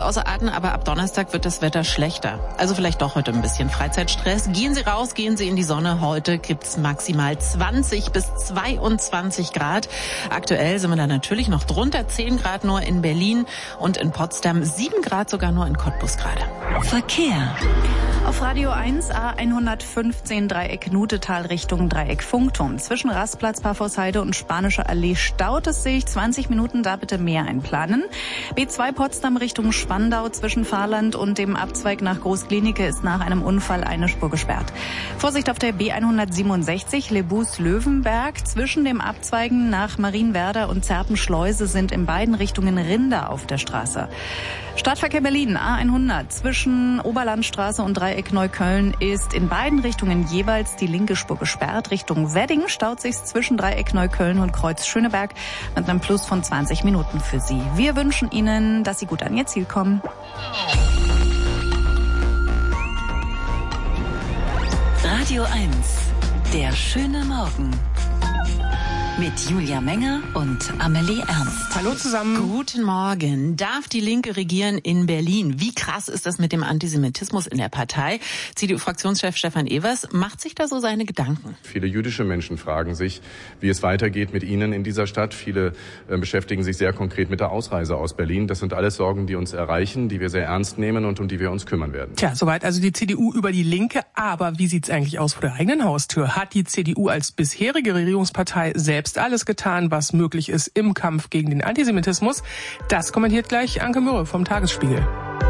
ausarten, aber ab Donnerstag wird das Wetter schlechter. Also vielleicht doch heute ein bisschen Freizeitstress. Gehen Sie raus, gehen Sie in die Sonne. Heute gibt's maximal 20 bis 22 Grad. Aktuell sind wir da natürlich noch drunter. 10 Grad nur in Berlin und in Potsdam. 7 Grad sogar nur in Cottbus gerade. Verkehr. Auf Radio 1 A115 Dreieck Nutetal Richtung Dreieck Funkturm. Zwischen Rastplatz, Paphos-Heide und Spanische Allee staut es sich. 20 Minuten, da bitte mehr einplanen. B2 Potsdam Richtung Spandau zwischen Fahrland und dem Abzweig nach Großklinike ist nach einem Unfall eine Spur gesperrt. Vorsicht auf der B167 Lebus-Löwenberg. Zwischen dem Abzweigen nach Marienwerder und Zerpenschleuse sind in beiden Richtungen Rinder auf der Straße. Stadtverkehr Berlin A100 zwischen Oberlandstraße und Dreieck Neukölln ist in beiden Richtungen jeweils die linke Spur gesperrt. Richtung Wedding staut sich zwischen Dreieck Neukölln und Kreuz Schöneberg mit einem Plus von 20 Minuten für Sie. Wir wünschen Ihnen, dass Sie gut an Ihr Ziel kommen. Radio 1, der schöne Morgen. Mit Julia Menger und Amelie Ernst. Hallo zusammen. Guten Morgen. Darf die Linke regieren in Berlin? Wie krass ist das mit dem Antisemitismus in der Partei? CDU-Fraktionschef Stefan Evers macht sich da so seine Gedanken. Viele jüdische Menschen fragen sich, wie es weitergeht mit ihnen in dieser Stadt. Viele beschäftigen sich sehr konkret mit der Ausreise aus Berlin. Das sind alles Sorgen, die uns erreichen, die wir sehr ernst nehmen und um die wir uns kümmern werden. Tja, soweit also die CDU über die Linke. Aber wie sieht's eigentlich aus vor der eigenen Haustür? Hat die CDU als bisherige Regierungspartei selbst alles getan, was möglich ist im Kampf gegen den Antisemitismus? Das kommentiert gleich Anke Mürre vom Tagesspiegel.